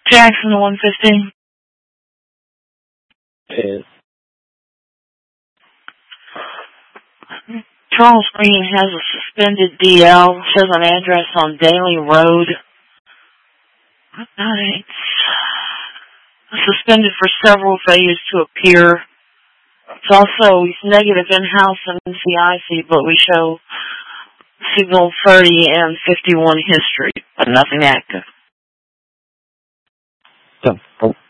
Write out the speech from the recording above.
Jackson 115. Yes. Charles Green has a suspended DL, says an address on Daly Road. Suspended for several failures to appear. It's also negative in-house and NCIC, but we show signal 30 and 51 history, but nothing active.